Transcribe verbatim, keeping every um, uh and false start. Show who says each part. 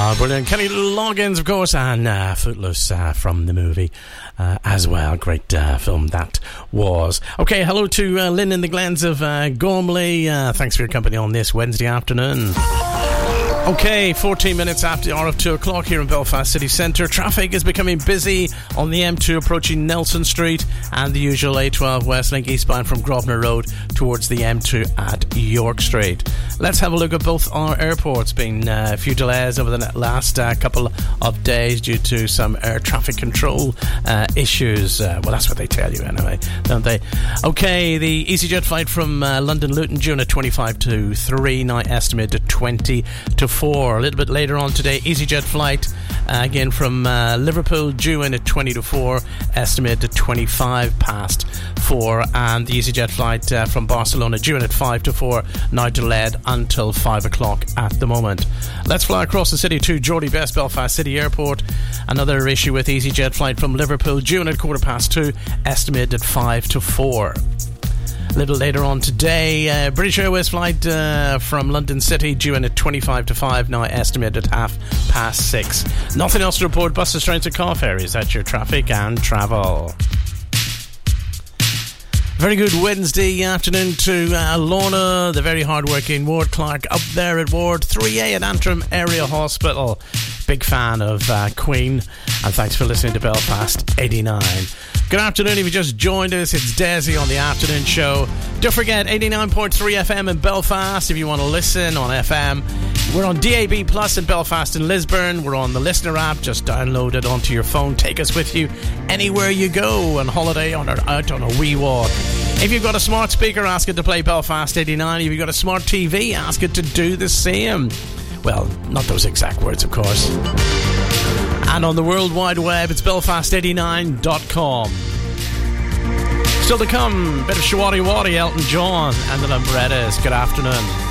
Speaker 1: Ah, brilliant. Kenny Loggins, of course, and uh, Footloose uh, from the movie uh, as well. Great uh, film that was. Okay, hello to uh, Lynn in the Glens of uh, Gormley. Uh, thanks for your company on this Wednesday afternoon. Okay, fourteen minutes after the hour of two o'clock here in Belfast City Centre. Traffic is becoming busy on the M two approaching Nelson Street and the usual A twelve Westlink eastbound from Grosvenor Road towards the M two at York Street. Let's have a look at both our airports. Been uh, a few delays over the last uh, couple of days due to some air traffic control uh, issues. Uh, well, that's what they tell you anyway, don't they? Okay, the EasyJet flight from uh, London Luton due at twenty-five to three, now estimated twenty to four. A little bit later on today, EasyJet flight uh, again from uh, Liverpool due in at twenty to four, estimated twenty-five past four, and the EasyJet flight uh, from Barcelona due in at five to four, now delayed until five o'clock at the moment. Let's fly across the city to Geordie Best Belfast City Airport. Another issue with EasyJet flight from Liverpool due in at quarter past two, estimated five to four. A little later on today, uh, British Airways flight uh, from London City due in at twenty-five to five, now estimated half past six. Nothing else to report. Buses, trains and car ferries. That's your traffic and travel. Very good Wednesday afternoon to uh, Lorna, the very hard-working Ward Clark up there at Ward three A at Antrim Area Hospital. Big fan of uh, Queen, and thanks for listening to Belfast eighty-nine. Good afternoon. If you just joined us, it's Desi on the afternoon show. Don't forget, eighty-nine point three F M in Belfast if you want to listen on F M. We're on D A B Plus in Belfast and Lisburn. We're on the Listener app. Just download it onto your phone. Take us with you anywhere you go, on holiday or out on a wee walk. If you've got a smart speaker, ask it to play Belfast eighty-nine. If you've got a smart T V, ask it to do the same. Well, not those exact words, of course. And on the World Wide Web, it's belfast eighty-nine dot com. Still to come, bit of Shawati Wati, Elton John and the Lumbrettas. Good afternoon.